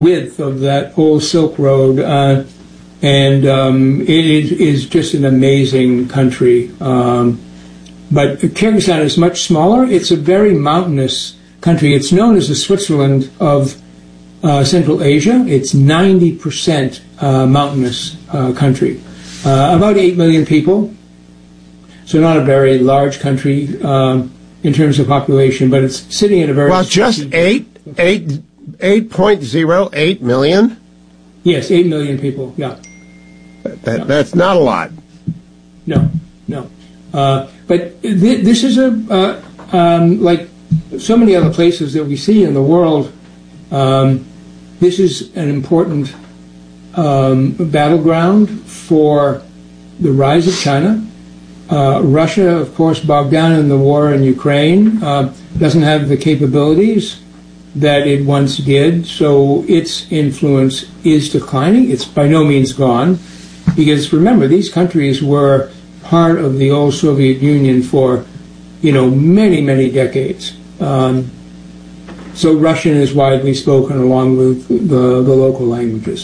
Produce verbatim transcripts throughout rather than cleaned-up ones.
width of that old Silk Road, uh, and um, it is, is just an amazing country. Um, but Kyrgyzstan is much smaller. It's a very mountainous country. It's known as the Switzerland of uh, Central Asia. It's ninety percent uh, mountainous uh, country. Uh, about eight million people. So not a very large country um, in terms of population, but it's sitting in a very... Well, just eight, eight, eight point zero eight million? Yes, eight million people, yeah. That, yeah. That's not a lot. No, no. Uh, but th- this is a, uh, um, like so many other places that we see in the world, um, this is an important um, battleground for the rise of China. Uh, Russia, of course, bogged down in the war in Ukraine, uh, doesn't have the capabilities that it once did, so its influence is declining. It's by no means gone, because remember, these countries were part of the old Soviet Union for, you know, many, many decades. Um, so Russian is widely spoken along with the, the local languages.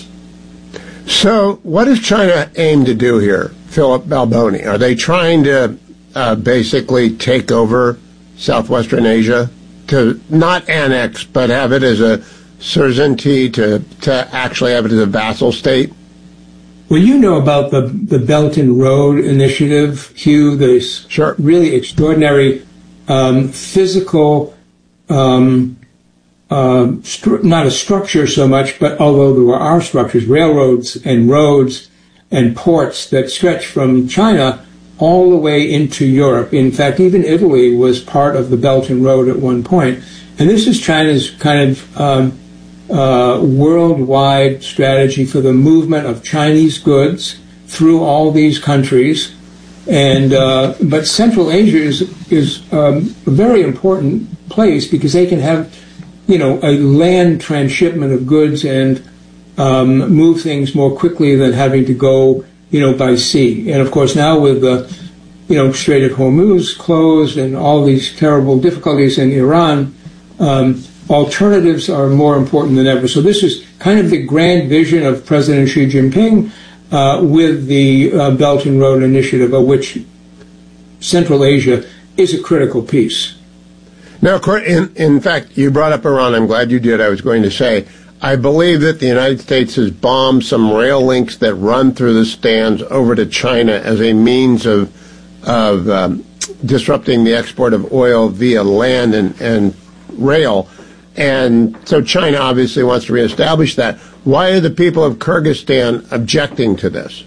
So what does China aim to do here, Philip Balboni? Are they trying to uh, basically take over southwestern Asia, to not annex, but have it as a suzerainty, to, to actually have it as a vassal state? Well, you know about the, the Belt and Road Initiative, Hugh, this sure. really extraordinary um, physical, um, uh, stru- not a structure so much, but although there are structures, railroads and roads and ports that stretch from China all the way into Europe. In fact, even Italy was part of the Belt and Road at one point. And this is China's kind of um, uh, worldwide strategy for the movement of Chinese goods through all these countries. And uh, but Central Asia is is um, a very important place because they can have, you know, a land transshipment of goods and um, move things more quickly than having to go, you know, by sea. And of course now with the, you know, Strait of Hormuz closed and all these terrible difficulties in Iran, um, alternatives are more important than ever. So this is kind of the grand vision of President Xi Jinping uh, with the uh, Belt and Road Initiative, of which Central Asia is a critical piece. Now, in, in fact, you brought up Iran. I'm glad you did. I was going to say, I believe that the United States has bombed some rail links that run through the stands over to China as a means of of um, disrupting the export of oil via land and, and rail. And so China obviously wants to reestablish that. Why are the people of Kyrgyzstan objecting to this?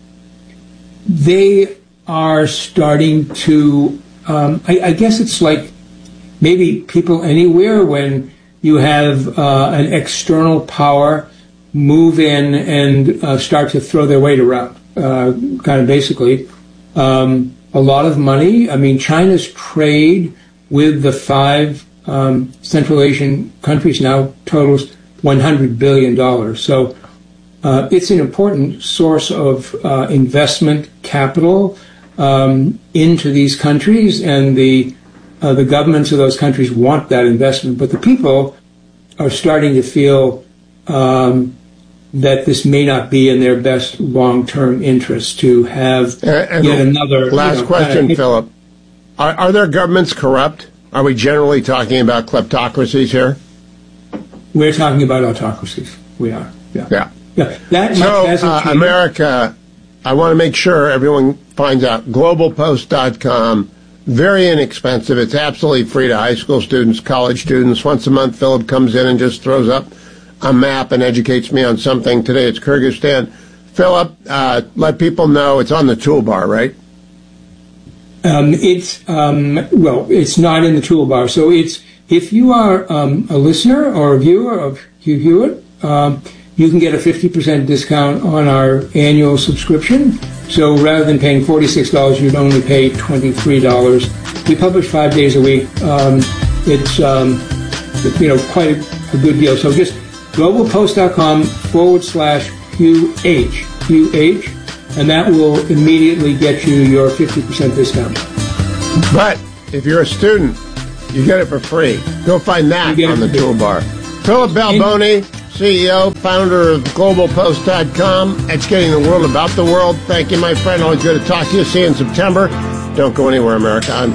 They are starting to, um, I, I guess it's like maybe people anywhere when you have uh, an external power move in and uh, start to throw their weight around, uh, kind of basically. Um, a lot of money. I mean, China's trade with the five um, Central Asian countries now totals one hundred billion dollars. So uh, it's an important source of uh, investment capital um, into these countries, and the uh, the governments of those countries want that investment. But the people are starting to feel um, that this may not be in their best long-term interest to have and, yet another... Last you know, question, kind of, Philip. Are, are their governments corrupt? Are we generally talking about kleptocracies here? We're talking about autocracies. We are. Yeah. Yeah. yeah. That so, uh, America, I want to make sure everyone finds out. global post dot com, very inexpensive. It's absolutely free to high school students, college students. Once a month, Philip comes in and just throws up a map and educates me on something. Today it's Kyrgyzstan. Philip, uh, let people know it's on the toolbar, right? Um, it's, um, well, it's not in the toolbar. So it's, if you are um, a listener or a viewer of Hugh Hewitt, um, you can get a fifty percent discount on our annual subscription. So rather than paying forty-six dollars, you'd only pay twenty-three dollars. We publish five days a week. Um, it's, um, you know, quite a, a good deal. So just global post dot com forward slash Q H, Q H, and that will immediately get you your fifty percent discount. But if you're a student, you get it for free. Go find that on the toolbar. Philip Balboni, C E O, founder of global post dot com, educating the world about the world. Thank you, my friend. Always good to talk to you. See you in September. Don't go anywhere, America. I'm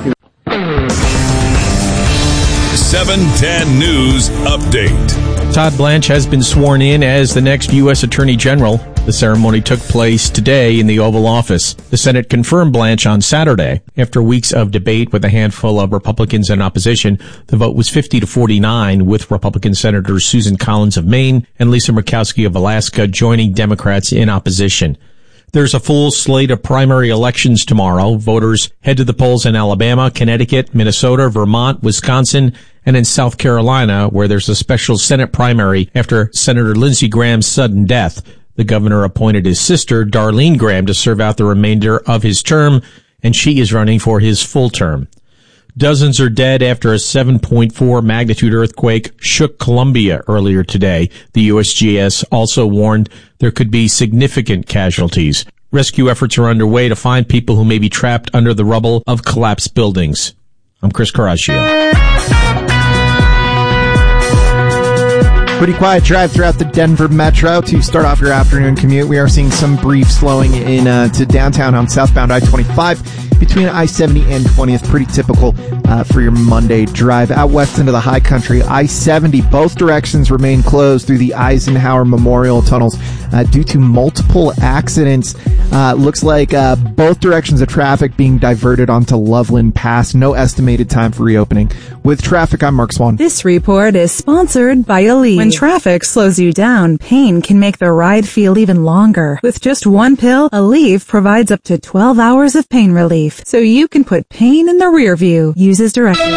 seven ten News Update. Todd Blanche has been sworn in as the next U S Attorney General. The ceremony took place today in the Oval Office. The Senate confirmed Blanche on Saturday. After weeks of debate with a handful of Republicans in opposition, the vote was fifty to forty-nine, with Republican Senators Susan Collins of Maine and Lisa Murkowski of Alaska joining Democrats in opposition. There's a full slate of primary elections tomorrow. Voters head to the polls in Alabama, Connecticut, Minnesota, Vermont, Wisconsin, and in South Carolina, where there's a special Senate primary after Senator Lindsey Graham's sudden death. The governor appointed his sister, Darlene Graham, to serve out the remainder of his term, and she is running for his full term. Dozens are dead after a seven point four magnitude earthquake shook Colombia earlier today. The U S G S also warned there could be significant casualties. Rescue efforts are underway to find people who may be trapped under the rubble of collapsed buildings. I'm Chris Caraccio. Pretty quiet drive throughout the Denver metro to start off your afternoon commute. We are seeing some brief slowing in uh, to downtown on southbound I twenty-five between I seventy and twentieth. Pretty typical uh, for your Monday drive. Out west into the high country, I seventy, both directions remain closed through the Eisenhower Memorial tunnels uh, due to multiple accidents. Uh, looks like uh, both directions of traffic being diverted onto Loveland Pass. No estimated time for reopening. With traffic, I'm Mark Swan. This report is sponsored by Aleve. When traffic slows you down, pain can make the ride feel even longer. With just one pill, Aleve provides up to twelve hours of pain relief, so you can put pain in the rear view. Use as directed.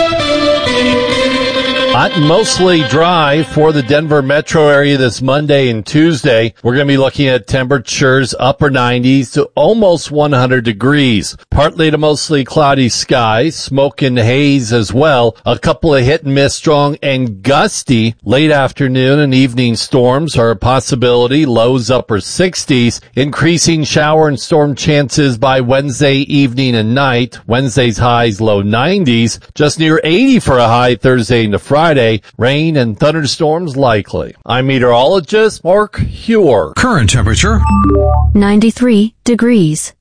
Hot and mostly dry for the Denver metro area this Monday and Tuesday. We're going to be looking at temperatures upper nineties to almost one hundred degrees. Partly to mostly cloudy skies, smoke and haze as well. A couple of hit and miss, strong and gusty. Late afternoon and evening storms are a possibility. Lows upper sixties. Increasing shower and storm chances by Wednesday evening and night. Wednesday's highs low nineties. Just near eighty for a high Thursday into Friday. Friday, rain and thunderstorms likely. I'm meteorologist Mark Hewer. Current temperature ninety-three degrees.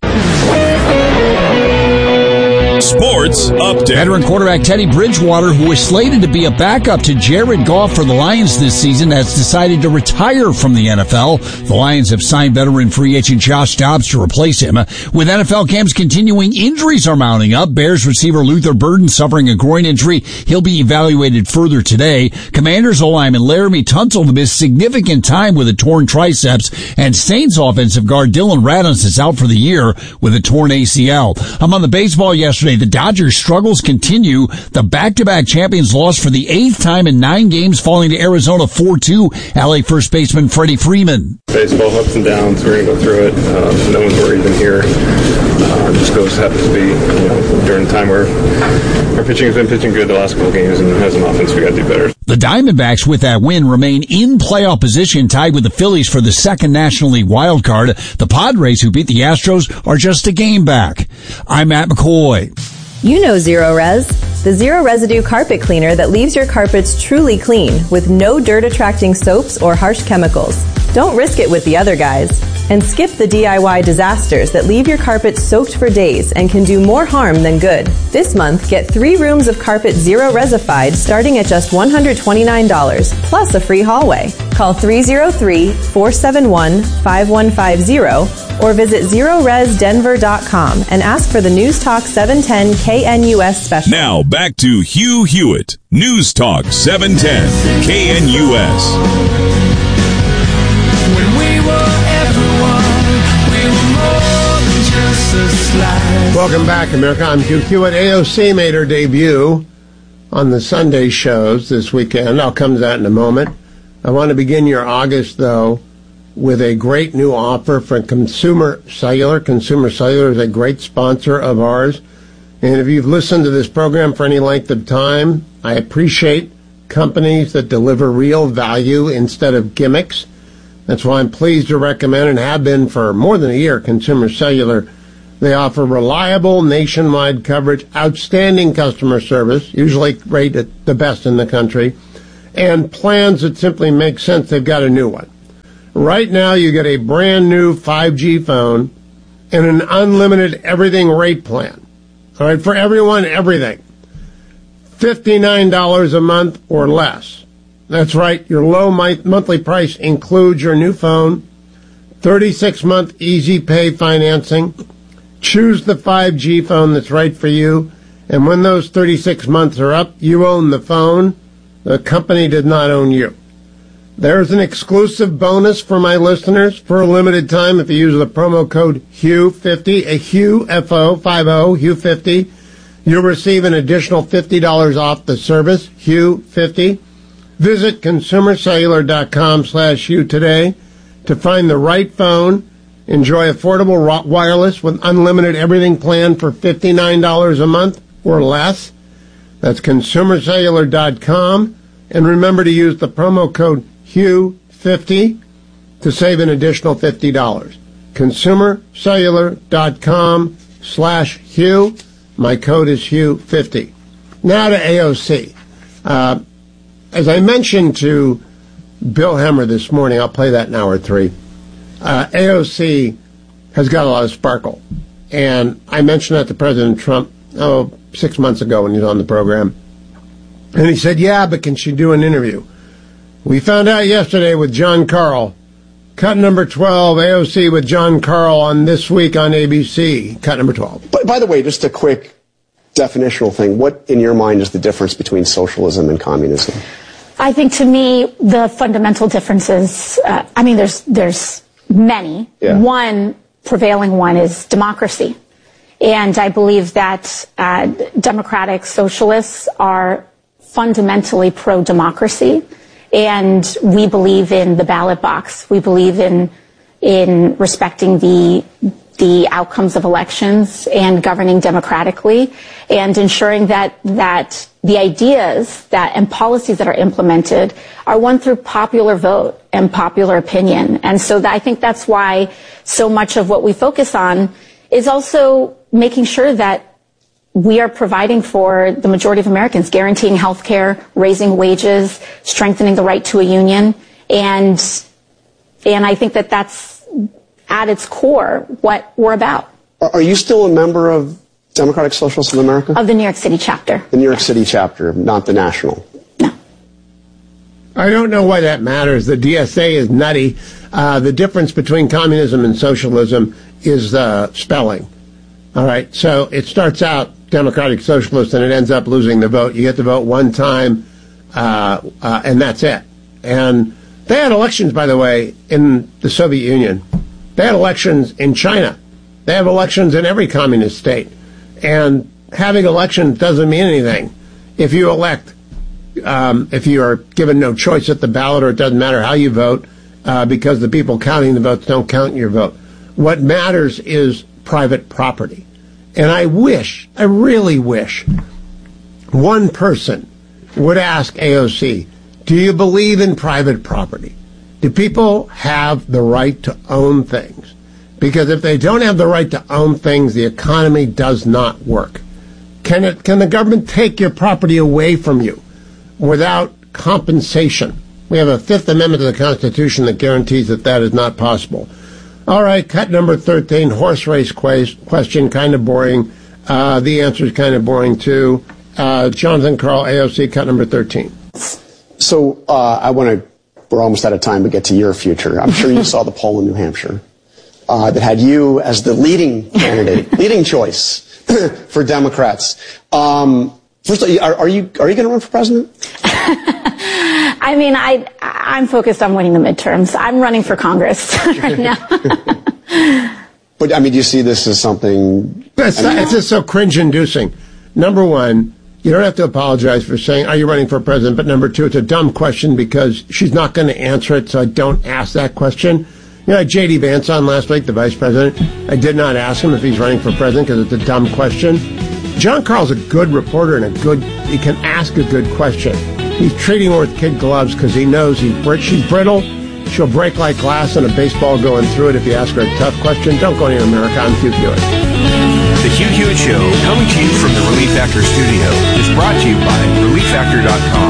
Sports Update. Veteran quarterback Teddy Bridgewater, who is slated to be a backup to Jared Goff for the Lions this season, has decided to retire from the N F L. The Lions have signed veteran free agent Josh Dobbs to replace him. With N F L camps continuing, injuries are mounting up. Bears receiver Luther Burden suffering a groin injury. He'll be evaluated further today. Commanders O-lineman Laramie Tunsil missed significant time with a torn triceps. And Saints offensive guard Dylan Radunz is out for the year with a torn A C L. Among the baseball yesterday, the Dodgers' struggles continue. The back-to-back champions lost for the eighth time in nine games, falling to Arizona four two. L A first baseman Freddie Freeman. Baseball ups and downs. We're going to go through it. Um, no one's worried in here. Uh, just goes happens to be you know, during the time where our pitching has been pitching good the last couple of games, and as an offense, we got to do better. The Diamondbacks, with that win, remain in playoff position, tied with the Phillies for the second National League wild card. The Padres, who beat the Astros, are just a game back. I'm Matt McCoy. You know Zero Res, the zero residue carpet cleaner that leaves your carpets truly clean with no dirt-attracting soaps or harsh chemicals. Don't risk it with the other guys. And skip the D I Y disasters that leave your carpet soaked for days and can do more harm than good. This month, get three rooms of carpet zero resified starting at just one hundred twenty-nine dollars, plus a free hallway. Call three oh three, four seven one, five one five zero or visit zero res denver dot com and ask for the News Talk seven ten K N U S special. Now back to Hugh Hewitt. News Talk seven ten K N U S. Welcome back, America. I'm Hugh Hewitt. A O C made her debut on the Sunday shows this weekend. I'll come to that in a moment. I want to begin your August, though, with a great new offer from Consumer Cellular. Consumer Cellular is a great sponsor of ours. And if you've listened to this program for any length of time, I appreciate companies that deliver real value instead of gimmicks. That's why I'm pleased to recommend, and have been for more than a year, Consumer Cellular. They offer reliable nationwide coverage, outstanding customer service, usually rated the best in the country, and plans that simply make sense. They've got a new one. Right now, you get a brand new five G phone and an unlimited everything rate plan. All right, for everyone, everything. fifty-nine dollars a month or less. That's right, your low monthly price includes your new phone, thirty-six month easy pay financing. Choose the five G phone that's right for you, and when those thirty-six months are up, you own the phone. The company did not own you. There's an exclusive bonus for my listeners for a limited time. If you use the promo code H U fifty, a H U, F O, five O, H U fifty, you'll receive an additional fifty dollars off the service, H U fifty. Visit consumercellular.com slash Hugh today to find the right phone. Enjoy affordable wireless with unlimited everything plan for fifty-nine dollars a month or less. That's consumercellular dot com. And remember to use the promo code H U fifty to save an additional fifty dollars. consumercellular.com slash Hugh. My code is H U fifty. Now to A O C. Uh, as I mentioned to Bill Hemmer this morning, I'll play that in hour three. Uh, A O C has got a lot of sparkle. And I mentioned that to President Trump, oh, six months ago when he was on the program. And he said, yeah, but can she do an interview? We found out yesterday with John Karl. Cut number twelve, A O C with John Karl on This Week on A B C. Cut number twelve. But by the way, just a quick definitional thing. What, in your mind, is the difference between socialism and communism? I think, to me, the fundamental differences, uh, I mean, there's there's many. Yeah. One prevailing one is democracy. And I believe that uh, democratic socialists are fundamentally pro-democracy. And we believe in the ballot box. We believe in in respecting the the outcomes of elections and governing democratically and ensuring that that the ideas that and policies that are implemented are won through popular vote and popular opinion. And so that, I think that's why so much of what we focus on is also making sure that we are providing for the majority of Americans, guaranteeing health care, raising wages, strengthening the right to a union. And, and I think that that's at its core what we're about. Are you still a member of Democratic Socialists of America? Of the New York City chapter. The New York City chapter, not the national. No. I don't know why that matters. The D S A is nutty. Uh, the difference between communism and socialism is uh, spelling. All right, so it starts out Democratic Socialist and it ends up losing the vote. You get to vote one time, uh, uh, and that's it. And they had elections, by the way, in the Soviet Union. They had elections in China. They have elections in every communist state. And having elections doesn't mean anything. If you elect, um, if you are given no choice at the ballot, or it doesn't matter how you vote, uh, because the people counting the votes don't count your vote. What matters is private property. And I wish, I really wish, one person would ask A O C, do you believe in private property? Do people have the right to own things? Because if they don't have the right to own things, the economy does not work. Can it, can the government take your property away from you without compensation? We have a Fifth Amendment to the Constitution that guarantees that that is not possible. All right, cut number thirteen, horse race question, kind of boring. Uh, the answer is kind of boring, too. Uh, Jonathan Karl, A O C, cut number thirteen. So uh, I want to, we're almost out of time to get to your future. I'm sure you saw the poll in New Hampshire uh, that had you as the leading candidate, leading choice for Democrats. Um, first, are, are you are you going to run for president? I mean, I, I'm focused on winning the midterms. I'm running for Congress right now. But, I mean, do you see this as something... It's, I mean, it's just so cringe-inducing. Number one, you don't have to apologize for saying, are you running for president? But number two, it's a dumb question because she's not going to answer it, so I don't ask that question. You know, I had J D Vance on last week, the vice president. I did not ask him if he's running for president because it's a dumb question. John Karl's a good reporter and a good... He can ask a good question. He's treating her with kid gloves because he knows he's, she's brittle. She'll break like glass and a baseball going through it if you ask her a tough question. Don't go anywhere, America. I'm Hugh Hewitt. The Hugh Hewitt Show, coming to you from the Relief Factor studio, is brought to you by relief factor dot com.